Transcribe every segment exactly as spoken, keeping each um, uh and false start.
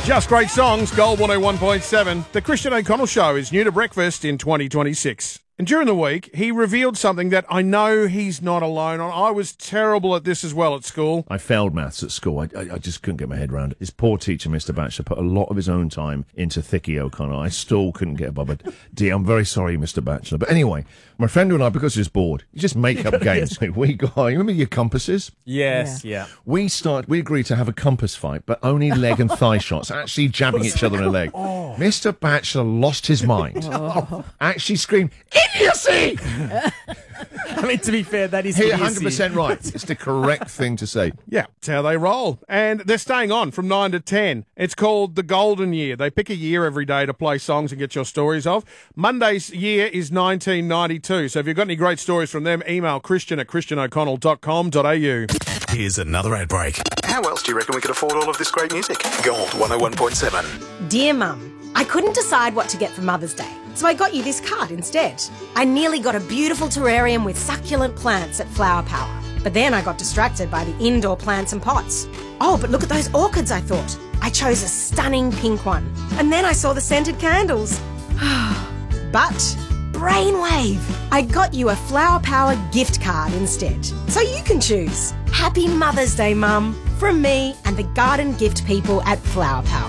Just great songs, Gold one oh one point seven. The Christian O'Connell Show is new to breakfast in twenty twenty-six. And during the week, he revealed something that I know he's not alone on. I was terrible at this as well at school. I failed maths at school. I, I, I just couldn't get my head around it. His poor teacher, Mister Batchelor, put a lot of his own time into Thicky O'Connell. I still couldn't get above it. Dear, I'm very sorry, Mister Batchelor. But anyway, my friend and I, because he was bored, you just make up games. We got, you remember your compasses? Yes, yeah. yeah. We start. We agreed to have a compass fight, but only leg and thigh shots, actually jabbing each other in the leg. Oh. Mister Batchelor lost his mind. Oh. Actually screamed, idiocy! I mean, to be fair, that is He idiocy. one hundred percent right. It's the correct thing to say. Yeah, it's how they roll. And they're staying on from nine to ten. It's called the Golden Year. They pick a year every day to play songs and get your stories of. Monday's year is nineteen ninety-two. So if you've got any great stories from them, email christian at christian o'connell dot com dot a u. Here's another ad break. How else do you reckon we could afford all of this great music? Gold one oh one point seven. Dear Mum, I couldn't decide what to get for Mother's Day, so I got you this card instead. I nearly got a beautiful terrarium with succulent plants at Flower Power, but then I got distracted by the indoor plants and pots. Oh, but look at those orchids, I thought. I chose a stunning pink one, and then I saw the scented candles. But brainwave! I got you a Flower Power gift card instead, so you can choose. Happy Mother's Day, Mum, from me and the garden gift people at Flower Power.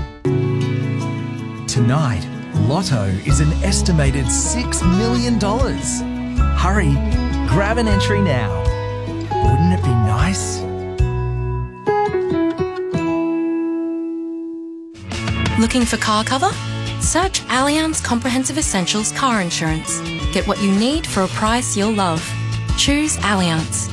Tonight, Lotto is an estimated six million dollars. Hurry, grab an entry now. Wouldn't it be nice? Looking for car cover? Search Allianz Comprehensive Essentials Car Insurance. Get what you need for a price you'll love. Choose Allianz.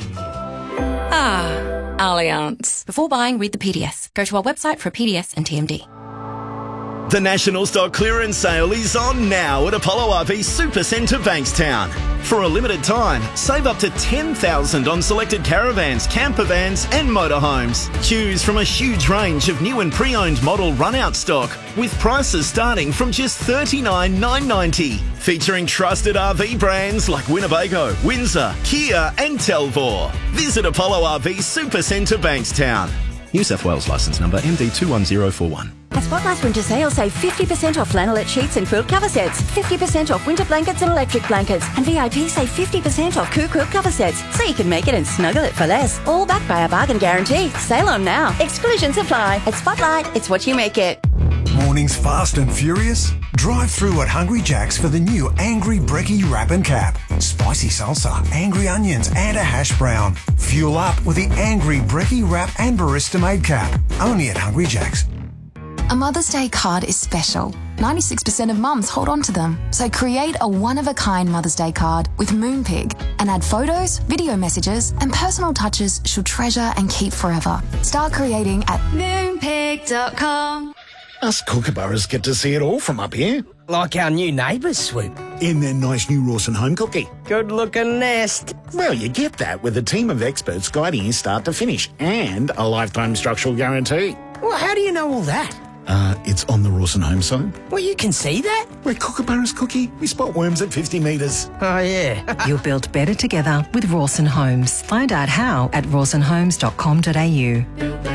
Ah, Allianz. Before buying, read the P D S. Go to our website for a P D S and T M D. The National Stock Clearance Sale is on now at Apollo R V Supercentre Bankstown. For a limited time, save up to ten thousand dollars on selected caravans, camper vans and motorhomes. Choose from a huge range of new and pre-owned model run-out stock with prices starting from just thirty-nine thousand nine hundred ninety dollars. Featuring trusted R V brands like Winnebago, Windsor, Kia and Telvor. Visit Apollo R V Supercentre Bankstown. New South Wales licence number M D two one zero four one. At Spotlight's winter sale, save fifty percent off flannelette sheets and quilt cover sets, fifty percent off winter blankets and electric blankets, and V I P save fifty percent off Coo quilt cover sets, so you can make it and snuggle it for less. All backed by a bargain guarantee. Sale on now. Exclusions apply. At Spotlight, it's what you make it. Mornings fast and furious? Drive through at Hungry Jack's for the new Angry Brekkie Wrap and Cap. Spicy salsa, angry onions and a hash brown. Fuel up with the Angry Brekkie Wrap and Barista Made Cap. Only at Hungry Jack's. A Mother's Day card is special. ninety-six percent of mums hold on to them. So create a one-of-a-kind Mother's Day card with Moonpig and add photos, video messages and personal touches she'll treasure and keep forever. Start creating at moonpig dot com. Us kookaburras get to see it all from up here. Like our new neighbours, Swoop. In their nice new Rawson home cookie. Good-looking nest. Well, you get that with a team of experts guiding you start to finish and a lifetime structural guarantee. Well, how do you know all that? Uh, it's on the Rawson home site. Well, you can see that? We're kookaburras, Cookie. We spot worms at fifty metres. Oh, yeah. You're built better together with Rawson Homes. Find out how at rawson homes dot com dot a u.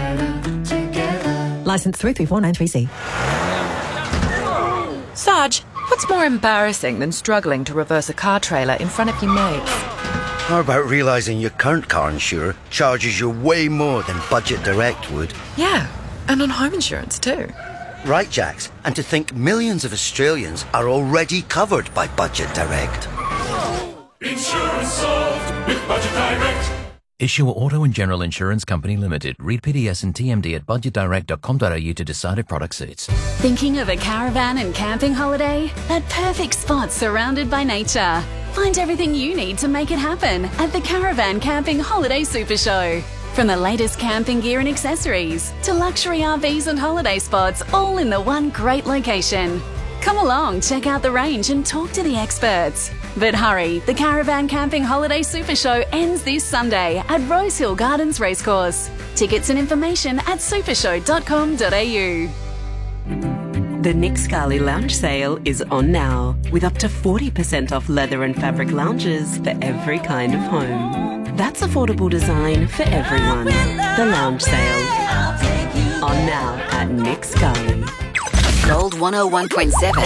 Licence three three four nine three C. Sarge, what's more embarrassing than struggling to reverse a car trailer in front of your mates? How about realising your current car insurer charges you way more than Budget Direct would? Yeah, and on home insurance too. Right, Jax, and to think millions of Australians are already covered by Budget Direct. Insurance solved with Budget Direct. Issuer Auto and General Insurance Company Limited. Read P D S and T M D at budget direct dot com dot a u to decide if product suits. Thinking of a caravan and camping holiday? That perfect spot surrounded by nature. Find everything you need to make it happen at the Caravan Camping Holiday Super Show. From the latest camping gear and accessories to luxury R Vs and holiday spots, all in the one great location. Come along, check out the range and talk to the experts. But hurry, the Caravan Camping Holiday Super Show ends this Sunday at Rosehill Gardens Racecourse. Tickets and information at super show dot com dot a u. The Nick Scali Lounge Sale is on now, with up to forty percent off leather and fabric lounges for every kind of home. That's affordable design for everyone. The Lounge Sale. On now at next Carly. Gold one oh one point seven.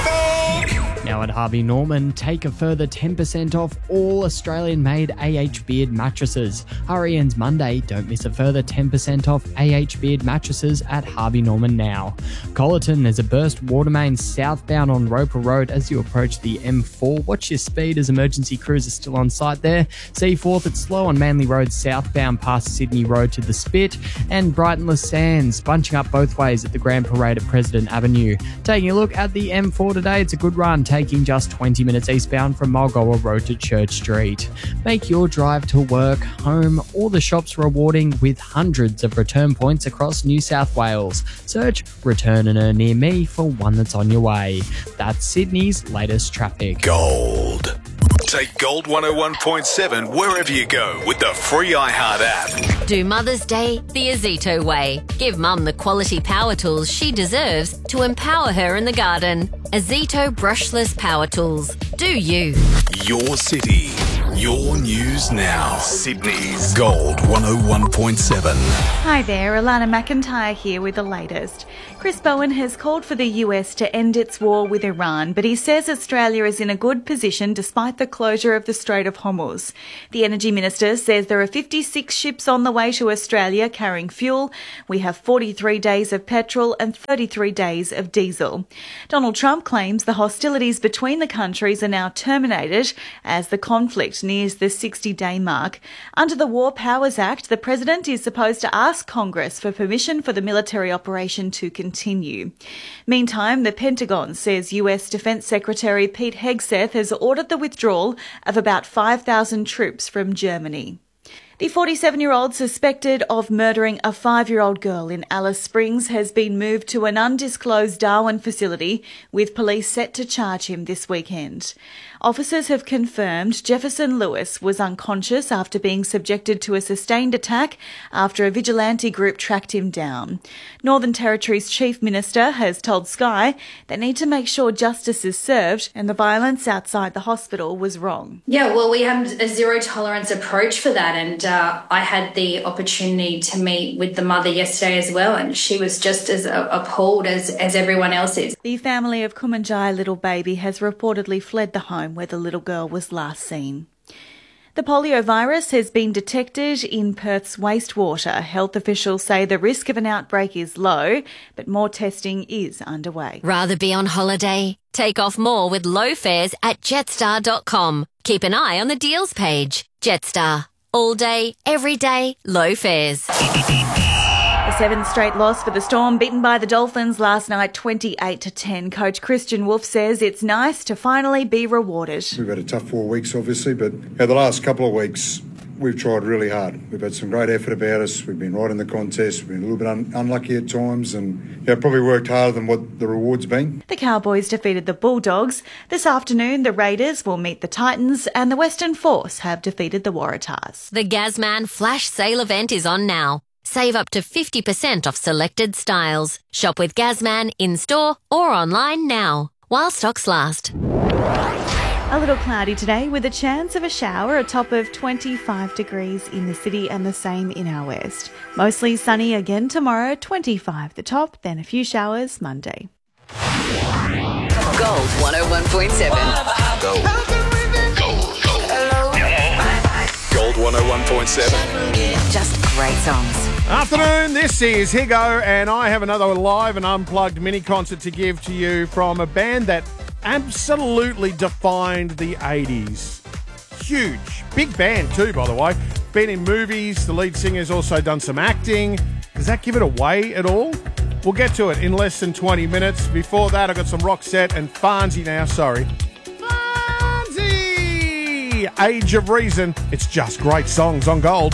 Now at Harvey Norman, take a further ten percent off all Australian-made A H Beard mattresses. Hurry ends Monday. Don't miss a further ten percent off A H Beard mattresses at Harvey Norman now. Collerton, there's a burst water main southbound on Roper Road as you approach the M four. Watch your speed as emergency crews are still on site there. Seaforth, it's slow on Manly Road southbound past Sydney Road to the Spit. And Brighton Les Sands, bunching up both ways at the Grand Parade at President Avenue. Taking a look at the M four today, it's a good run, taking just twenty minutes eastbound from Mulgoa Road to Church Street. Make your drive to work, home, or the shops rewarding with hundreds of return points across New South Wales. Search Return and Earn near me for one that's on your way. That's Sydney's latest traffic. Gold. Take Gold one oh one point seven wherever you go with the free iHeart app. Do Mother's Day the Azito way. Give Mum the quality power tools she deserves to empower her in the garden. Azito brushless power tools. Do you? Your city. Your news now. Sydney's Gold one oh one point seven. Hi there, Alana McIntyre here with the latest. Chris Bowen has called for the U S to end its war with Iran, but he says Australia is in a good position despite the closure of the Strait of Hormuz. The Energy Minister says there are fifty-six ships on the way to Australia carrying fuel. We have forty-three days of petrol and thirty-three days of diesel. Donald Trump claims the hostilities between the countries are now terminated as the conflict nears the sixty-day mark. Under the War Powers Act, the President is supposed to ask Congress for permission for the military operation to continue. Meantime, the Pentagon says U S Defense Secretary Pete Hegseth has ordered the withdrawal of about five thousand troops from Germany. The forty-seven-year-old suspected of murdering a five-year-old girl in Alice Springs has been moved to an undisclosed Darwin facility, with police set to charge him this weekend. Officers have confirmed Jefferson Lewis was unconscious after being subjected to a sustained attack after a vigilante group tracked him down. Northern Territory's Chief Minister has told Sky they need to make sure justice is served and the violence outside the hospital was wrong. Yeah, well, we have a zero tolerance approach for that, and uh, I had the opportunity to meet with the mother yesterday as well, and she was just as uh, appalled as, as everyone else is. The family of Kumanjai little baby has reportedly fled the home where the little girl was last seen. The polio virus has been detected in Perth's wastewater. Health officials say the risk of an outbreak is low, but more testing is underway. Rather be on holiday? Take off more with low fares at jetstar dot com. Keep an eye on the deals page. Jetstar. All day, every day, low fares. A seventh straight loss for the Storm, beaten by the Dolphins last night twenty-eight to ten. Coach Christian Wolf says it's nice to finally be rewarded. We've had a tough four weeks, obviously, but yeah, the last couple of weeks we've tried really hard. We've had some great effort about us. We've been right in the contest. We've been a little bit un- unlucky at times and yeah, probably worked harder than what the reward's been. The Cowboys defeated the Bulldogs. This afternoon, the Raiders will meet the Titans and the Western Force have defeated the Waratahs. The Gazman Flash Sale event is on now. Save up to fifty percent off selected styles. Shop with Gazman in-store or online now, while stocks last. A little cloudy today with a chance of a shower, a top of twenty-five degrees in the city and the same in our west. Mostly sunny again tomorrow, twenty-five the top, then a few showers Monday. Gold one oh one point seven. Gold. Gold. Gold. Gold one oh one point seven. Just great songs. Afternoon, this is Higo, and I have another live and unplugged mini concert to give to you from a band that absolutely defined the eighties. Huge. Big band too, by the way. Been in movies. The lead singer's also done some acting. Does that give it away at all? We'll get to it in less than twenty minutes. Before that, I've got some Roxette and Farnsey now. Sorry. Farnsey! Age of Reason. It's just great songs on Gold.